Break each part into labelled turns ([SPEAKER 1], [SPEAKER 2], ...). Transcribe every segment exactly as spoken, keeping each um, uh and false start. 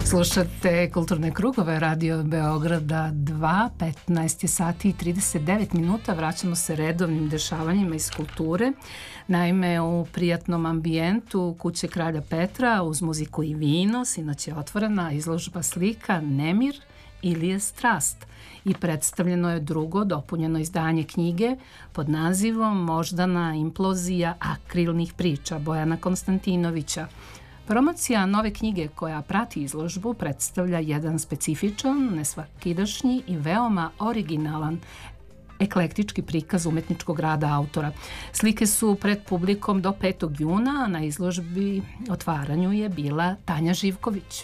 [SPEAKER 1] Slušate Kulturne krugove Radio Beograda dva, petnaest je sati i trideset devet minuta. Vraćamo se redovnim dešavanjima iz kulture. Naime, u prijatnom ambijentu Kuće Kralja Petra uz muziku i vino sinoć je otvorena izložba slika Nemir ili je strast i predstavljeno je drugo dopunjeno izdanje knjige pod nazivom Moždana implozija akrilnih priča Bojana Konstantinovića. Promocija nove knjige koja prati izložbu predstavlja jedan specifičan, nesvakidašnji i veoma originalan eklektički prikaz umetničkog rada autora. Slike su pred publikom do petog juna, a na izložbi otvaranju je bila Tanja Živković.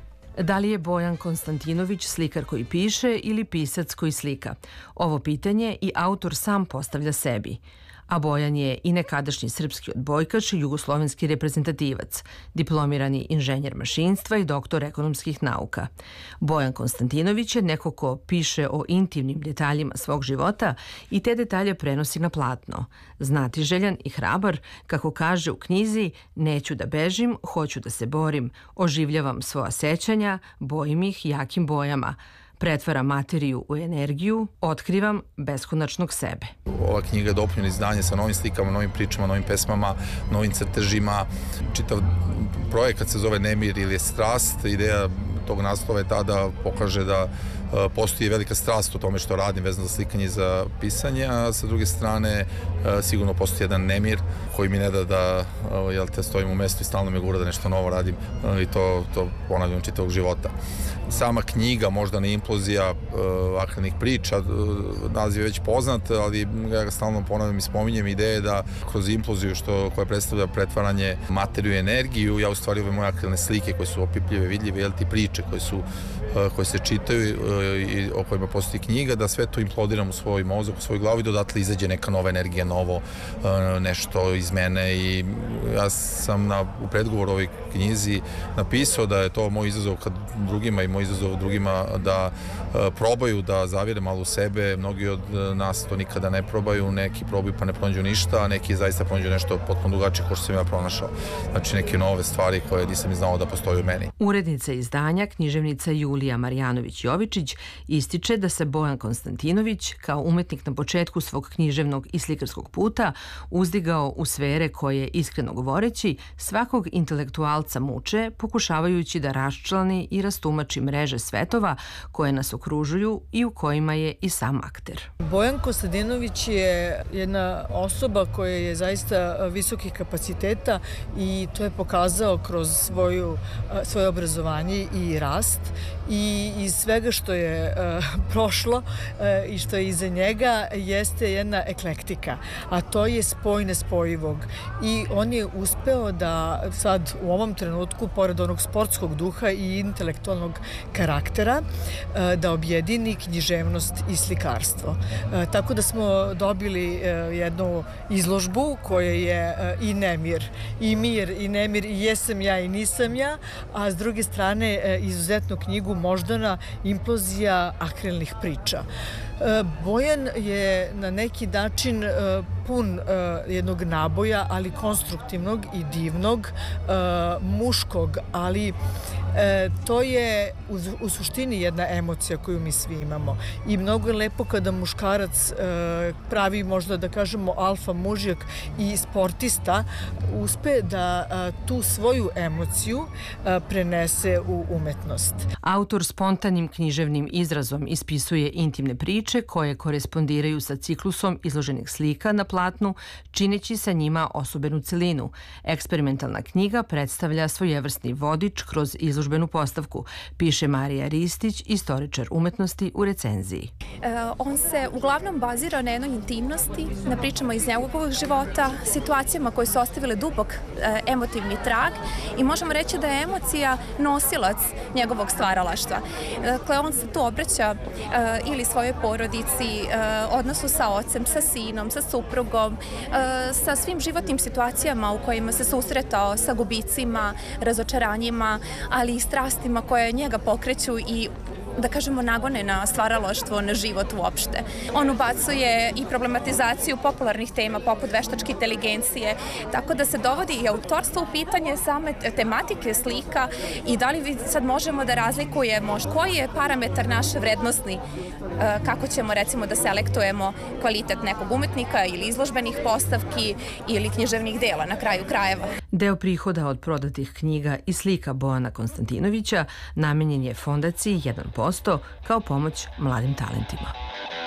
[SPEAKER 2] Da li je Bojan Konstantinović slikar koji piše ili pisac koji slika? Ovo pitanje i autor sam postavlja sebi. A Bojan je i nekadašnji srpski odbojkač i jugoslovenski reprezentativac, diplomirani inženjer mašinstva i doktor ekonomskih nauka. Bojan Konstantinović je neko ko piše o intimnim detaljima svog života i te detalje prenosi na platno. Znatiželjan i hrabar, kako kaže u knjizi Neću da bežim, hoću da se borim, oživljavam svoja sećanja, bojim ih jakim bojama. Pretvaram materiju u energiju, otkrivam beskonačnog sebe.
[SPEAKER 3] Ova knjiga je dopunjena izdanje sa novim slikama, novim pričama, novim pesmama, novim crtežima. Čitav projekat se zove Nemir ili je strast. Ideja tog naslova je ta da pokaže da postoji velika strast u tome što radim vezano za slikanje i za pisanje, a sa druge strane sigurno postoji jedan nemir koji mi ne da da jel te, stojim u mestu i stalno me gura da nešto novo radim i to, to ponavljam čitavog života. Sama knjiga, Moždana implozija akrilnih priča, naziv je već poznat, ali ja ga stalno ponavljam i spominjem, ideje da kroz imploziju što, koja predstavlja pretvaranje materiju i energiju, ja u stvari ove moje akrilne slike koje su opipljive, vidljive, jel ti priče koje su koje se čitaju i o kojima postoji knjiga, da sve to implodiram u svoj mozak, u svoju glavu i da odatle izađe neka nova energija, novo nešto iz mene. I ja sam na, u predgovoru ovoj knjizi napisao da je to moj izazov kad drugima i moj izazov drugima da probaju da zavire malo u sebe. Mnogi od nas to nikada ne probaju, neki probaju pa ne pronađu ništa, a neki zaista pronađu nešto potpuno drugačije ko što sam ja pronašao. Znači neke nove stvari koje nisam znao da postoje u meni.
[SPEAKER 2] Urednica izdanja, književnica Julija Marjanović-Jovičić ističe da se Bojan Konstantinović kao umetnik na početku svog književnog i slikarskog puta uzdigao u sfere koje, iskreno govoreći, svakog intelektualca muče, pokušavajući da raščlani i rastumači mreže svetova koje nas okružuju i u kojima je i sam akter.
[SPEAKER 4] Bojan Konstantinović je jedna osoba koja je zaista visokih kapaciteta i to je pokazao kroz svoju, svoje obrazovanje i rast. I iz svega što je uh, prošlo uh, i što je iza njega jeste jedna eklektika, a to je spoj nespojivog. I on je uspeo da sad u ovom trenutku, pored onog sportskog duha i intelektualnog karaktera, uh, da objedini književnost i slikarstvo. Uh, tako da smo dobili uh, jednu izložbu koja je uh, i nemir, i mir, i nemir, i jesam ja i nisam ja, a s druge strane uh, izuzetnu knjigu Moždana implozija akrilnih priča. Bojan je na neki način pun jednog naboja, ali konstruktivnog i divnog, muškog, ali to je u suštini jedna emocija koju mi svi imamo. I mnogo je lepo kada muškarac pravi, možda da kažemo, alfa mužjak i sportista, uspe da tu svoju emociju prenese u umetnost.
[SPEAKER 2] Autor spontanim književnim izrazom ispisuje intimne priče koje korespondiraju sa ciklusom izloženih slika na platnu, čineći sa njima osobenu celinu. Eksperimentalna knjiga predstavlja svojevrsni vodič kroz izložbenu postavku, piše Marija Ristić, istoričar umetnosti, u recenziji.
[SPEAKER 5] E, on se uglavnom bazira na jednoj intimnosti, na pričama iz njegovog života, situacijama koje su ostavile dubok e, emotivni trag i možemo reći da je emocija nosilac njegovog stvaralaštva. Dakle, on se tu obraća e, ili svojoj porodici, e, odnosu sa ocem, sa sinom, sa suprugom, e, sa svim životnim situacijama u kojima se susretao, sa gubicima, razočaranjima, ali i strastima koje njega pokreću i da kažemo, nagone na stvaralaštvo, na život uopšte. On ubacuje i problematizaciju popularnih tema poput veštačke inteligencije, tako da se dovodi i autorstvo u pitanje same tematike slika i da li vi sad možemo da razlikujemo koji je parametar naše vrednostni, kako ćemo recimo da selektujemo kvalitet nekog umetnika ili izložbenih postavki ili književnih dela na kraju krajeva.
[SPEAKER 2] Deo prihoda od prodatih knjiga i slika Bojana Konstantinovića namenjen je fondaciji jedan posto kao pomoć mladim talentima.